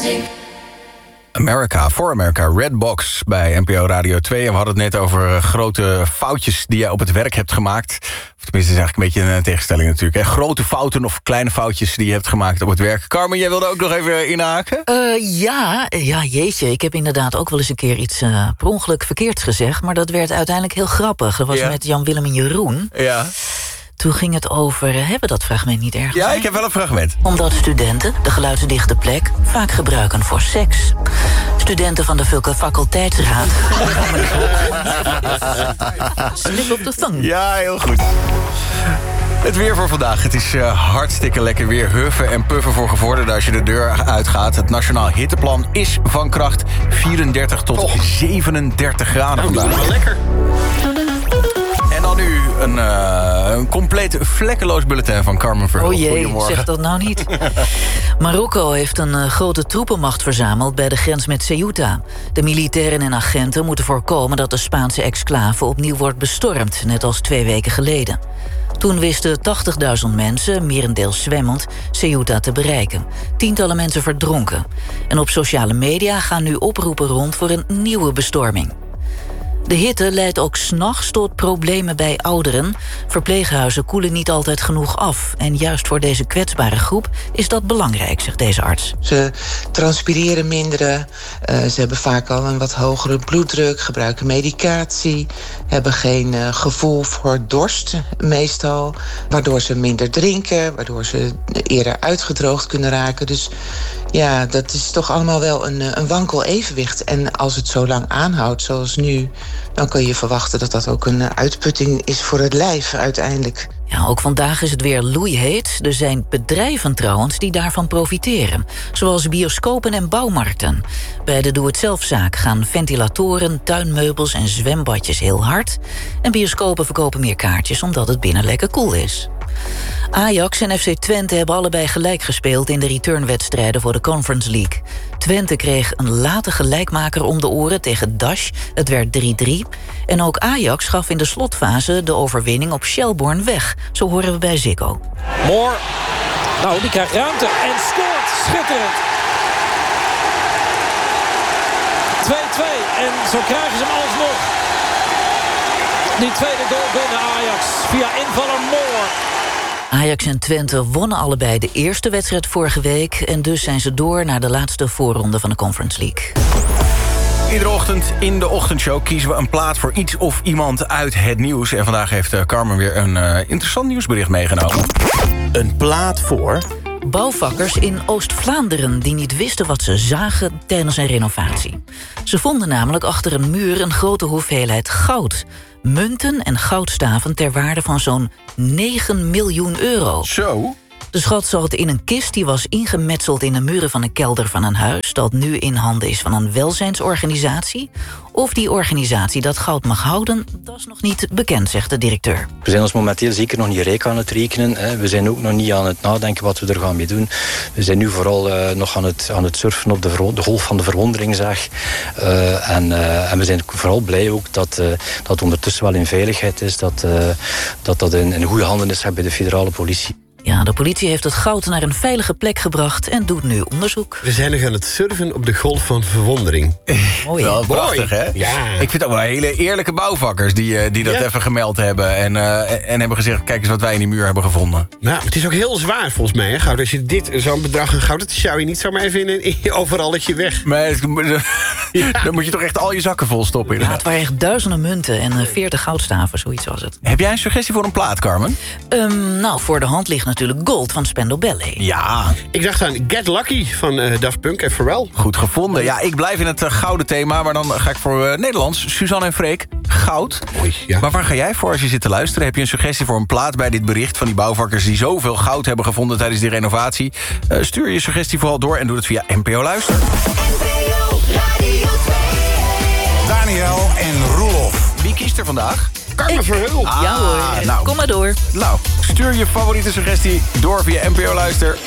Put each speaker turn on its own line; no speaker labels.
America, for America, Redbox bij NPO Radio 2. En we hadden het net over grote foutjes die jij op het werk hebt gemaakt. Of tenminste, is eigenlijk een beetje een tegenstelling natuurlijk. Hè? Grote fouten of kleine foutjes die je hebt gemaakt op het werk. Carmen, jij wilde ook nog even inhaken?
Ja, jeetje. Ik heb inderdaad ook wel eens een keer iets per ongeluk verkeerds gezegd. Maar dat werd uiteindelijk heel grappig. Dat was met Jan, Willem en Jeroen.
Ja.
Toen ging het over... Hebben we dat fragment niet ergens?
Ja, ik heb wel een fragment.
Omdat studenten de geluidsdichte plek vaak gebruiken voor seks. Studenten van de faculteitsraad. Slip op de tong.
Ja, heel goed. Het weer voor vandaag. Het is hartstikke lekker weer. Huffen en puffen voor gevorderden als je de deur uitgaat. Het Nationaal Hitteplan is van kracht. 34 tot 37 graden vandaag.
Nou, lekker.
En dan nu een compleet vlekkeloos bulletin van Carmen Verheul.
Oh jee,
Goedemorgen.
zeg dat nou niet. Marokko heeft een grote troepenmacht verzameld bij de grens met Ceuta. De militairen en agenten moeten voorkomen dat de Spaanse exclave opnieuw wordt bestormd, net als 2 weken geleden. Toen wisten 80.000 mensen, merendeels zwemmend, Ceuta te bereiken. Tientallen mensen verdronken. En op sociale media gaan nu oproepen rond voor een nieuwe bestorming. De hitte leidt ook 's nachts tot problemen bij ouderen. Verpleeghuizen koelen niet altijd genoeg af. En juist voor deze kwetsbare groep is dat belangrijk, zegt deze arts.
Ze transpireren minder, ze hebben vaak al een wat hogere bloeddruk, gebruiken medicatie, hebben geen gevoel voor dorst meestal, waardoor ze minder drinken, waardoor ze eerder uitgedroogd kunnen raken. Dus ja, dat is toch allemaal wel een wankel evenwicht. En als het zo lang aanhoudt, zoals nu, dan kun je verwachten dat dat ook een uitputting is voor het lijf uiteindelijk.
Ja, ook vandaag is het weer loeiheet. Er zijn bedrijven trouwens die daarvan profiteren. Zoals bioscopen en bouwmarkten. Bij de doe-het-zelfzaak gaan ventilatoren, tuinmeubels en zwembadjes heel hard. En bioscopen verkopen meer kaartjes omdat het binnen lekker koel is. Ajax en FC Twente hebben allebei gelijk gespeeld in de returnwedstrijden voor de Conference League. Twente kreeg een late gelijkmaker om de oren tegen Dash. Het werd 3-3. En ook Ajax gaf in de slotfase de overwinning op Shelbourne weg. Zo horen we bij Ziggo.
Moore. Nou, die krijgt ruimte en scoort. Schitterend. 2-2. En zo krijgen ze hem alsnog. Die tweede goal binnen Ajax. Via invaller Moore.
Ajax en Twente wonnen allebei de eerste wedstrijd vorige week. En dus zijn ze door naar de laatste voorronde van de Conference League.
Iedere ochtend in de ochtendshow kiezen we een plaat voor iets of iemand uit het nieuws. En vandaag heeft Carmen weer een interessant nieuwsbericht meegenomen.
Een plaat voor...
Bouwvakkers in Oost-Vlaanderen die niet wisten wat ze zagen tijdens een renovatie. Ze vonden namelijk achter een muur een grote hoeveelheid goud. Munten en goudstaven ter waarde van zo'n 9 miljoen euro.
Zo?
De schat zat in een kist die was ingemetseld in de muren van een kelder van een huis dat nu in handen is van een welzijnsorganisatie. Of die organisatie dat goud mag houden, dat is nog niet bekend, zegt de directeur.
We zijn ons momenteel zeker nog niet rijk aan het rekenen. Hè. We zijn ook nog niet aan het nadenken wat we er gaan mee doen. We zijn nu vooral nog aan het surfen op de golf van de verwondering, zeg. En we zijn vooral blij ook dat dat ondertussen wel in veiligheid is. Dat in goede handen is bij de federale politie.
Ja, de politie heeft het goud naar een veilige plek gebracht en doet nu onderzoek.
We zijn nog aan het surfen op de golf van verwondering.
Mooi,
wel prachtig, hè?
Ja.
Ik vind ook wel hele eerlijke bouwvakkers die dat even gemeld hebben. En hebben gezegd, kijk eens wat wij in die muur hebben gevonden.
Nou, het is ook heel zwaar volgens mij, hè, goud. Als je zo'n bedrag aan goud, dat zou je niet zomaar even in je overalletje weg.
Maar dan moet je toch echt al je zakken vol stoppen.
Ja, het waren echt duizenden munten en 40 goudstaven, zoiets was het.
Heb jij een suggestie voor een plaat, Carmen?
Nou, voor de hand ligt natuurlijk Gold van Spandau Ballet.
Ja.
Ik dacht aan Get Lucky van Daft Punk en Pharrell.
Goed gevonden. Ja, ik blijf in het gouden thema, maar dan ga ik voor Nederlands. Suzanne en Freek, goud.
Mooi, ja.
Maar waar ga jij voor als je zit te luisteren? Heb je een suggestie voor een plaat bij dit bericht van die bouwvakkers die zoveel goud hebben gevonden tijdens die renovatie? Stuur je suggestie vooral door en doe het via NPO Luister.
NPO Radio 2.
Daniel en Roelof.
Wie kiest er vandaag?
Carmen Verheul.
Ja hoor,
nou.
kom maar door.
Nou, stuur je favoriete suggestie door via NPO Luister.